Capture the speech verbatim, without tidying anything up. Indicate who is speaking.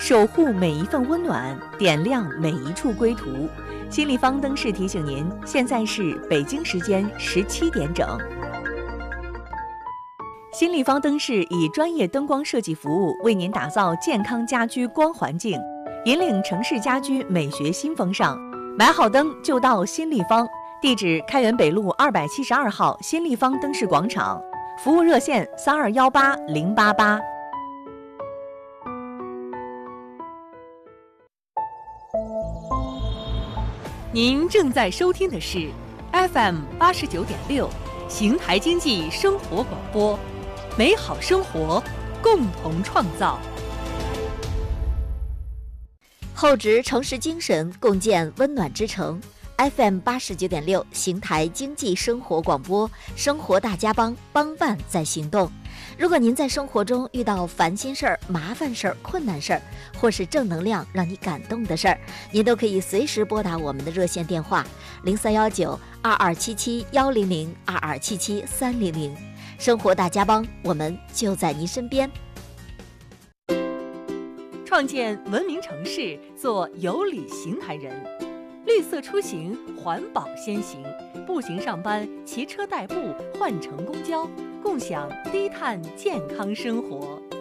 Speaker 1: 守护每一份温暖，点亮每一处归途。新立方灯饰提醒您，现在是北京时间十七点整。新立方灯饰以专业灯光设计服务，为您打造健康家居光环境，引领城市家居美学新风尚。买好灯就到新立方，地址开元北路二百七十二号新立方灯饰广场，服务热线三二幺八零八八。您正在收听的是 F M 八十九点六邢台经济生活广播，美好生活共同创造。
Speaker 2: 厚植城市精神，共建温暖之城。F M 八十九点六邢台经济生活广播，生活大家帮，帮办在行动。如果您在生活中遇到烦心事儿、麻烦事儿、困难事儿，或是正能量让你感动的事儿，您都可以随时拨打我们的热线电话零三幺九二二七七幺零零二二七七三零零。生活大家帮，我们就在您身边。
Speaker 1: 创建文明城市，做有礼邢台人。绿色出行，环保先行。步行上班，骑车代步，换乘公交，共享低碳健康生活。